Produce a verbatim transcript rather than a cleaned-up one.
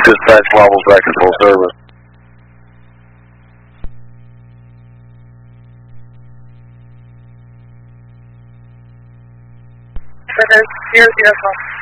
Dispatch Marbles back to full service. Zero zero four.